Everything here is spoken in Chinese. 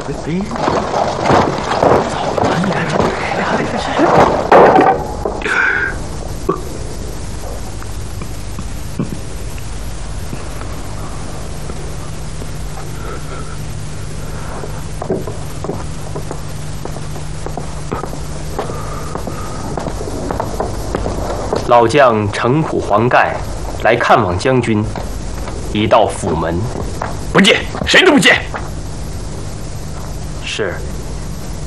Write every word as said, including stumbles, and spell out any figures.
老将城濮黄盖来看望将军，已到府门。 不见，谁都不见。 是。